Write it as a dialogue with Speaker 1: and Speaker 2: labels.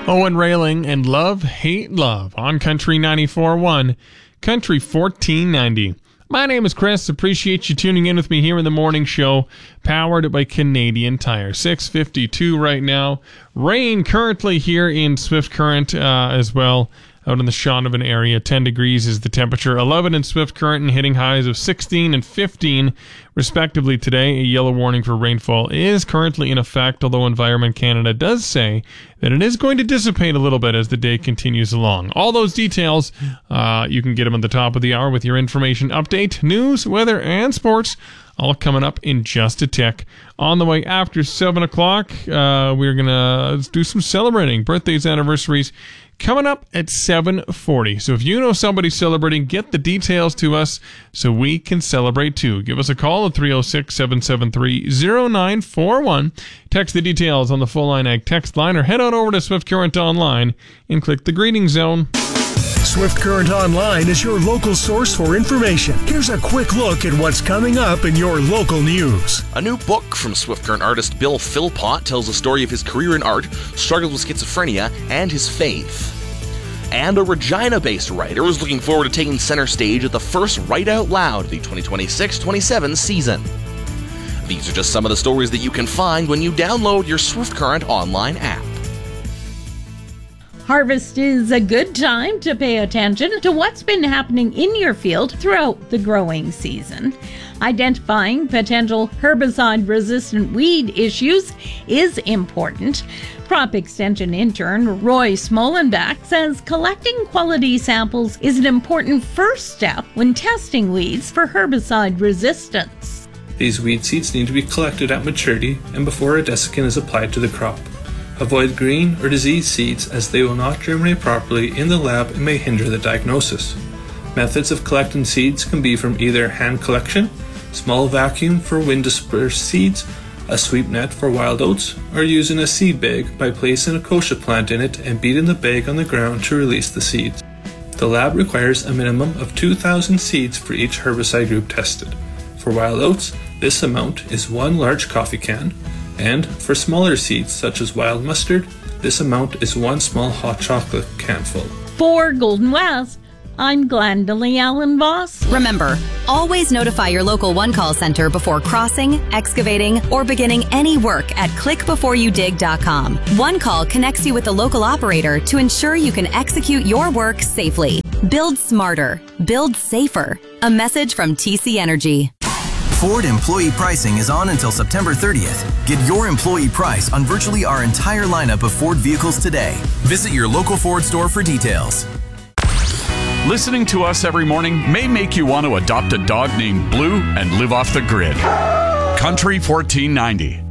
Speaker 1: Owen Railing and Love, Hate, Love on Country 94.1, Country 1490. My name is Chris. Appreciate you tuning in with me here in the morning show, powered by Canadian Tire. 6:52 right now. Rain currently here in Swift Current as well. Out in the Shaunavon area, 10 degrees is the temperature. 11 in Swift Current and hitting highs of 16 and 15, respectively, today. A yellow warning for rainfall is currently in effect, although Environment Canada does say that it is going to dissipate a little bit as the day continues along. All those details, you can get them at the top of the hour with your information update, news, weather, and sports, all coming up in just a tick. On the way after 7 o'clock, we're going to do some celebrating. Birthdays, anniversaries, coming up at 7:40. So if you know somebody celebrating, get the details to us so we can celebrate too. Give us a call at 306-773-0941. Text the details on the Full Line Ag text line or head on over to Swift Current Online and click the greeting zone.
Speaker 2: Swift Current Online is your local source for information. Here's a quick look at what's coming up in your local news.
Speaker 3: A new book from Swift Current artist Bill Philpott tells the story of his career in art, struggles with schizophrenia, and his faith. And a Regina-based writer is looking forward to taking center stage at the first Write Out Loud of the 2026-27 season. These are just some of the stories that you can find when you download your Swift Current Online app.
Speaker 4: Harvest is a good time to pay attention to what's been happening in your field throughout the growing season. Identifying potential herbicide-resistant weed issues is important. Crop Extension intern Roy Smolenbach says collecting quality samples is an important first step when testing weeds for herbicide resistance.
Speaker 5: These weed seeds need to be collected at maturity and before a desiccant is applied to the crop. Avoid green or diseased seeds as they will not germinate properly in the lab and may hinder the diagnosis. Methods of collecting seeds can be from either hand collection, small vacuum for wind dispersed seeds, a sweep net for wild oats, or using a seed bag by placing a kochia plant in it and beating the bag on the ground to release the seeds. The lab requires a minimum of 2,000 seeds for each herbicide group tested. For wild oats, this amount is one large coffee can, and for smaller seeds such as wild mustard, this amount is one small hot chocolate can full.
Speaker 4: For Golden West, I'm Glendalee Allen Voss.
Speaker 6: Remember, always notify your local one-call center before crossing, excavating, or beginning any work at clickbeforeyoudig.com. One call connects you with the local operator to ensure you can execute your work safely. Build smarter. Build safer. A message from TC Energy.
Speaker 7: Ford employee pricing is on until September 30th. Get your employee price on virtually our entire lineup of Ford vehicles today. Visit your local Ford store for details.
Speaker 8: Listening to us every morning may make you want to adopt a dog named Blue and live off the grid. Country 1490.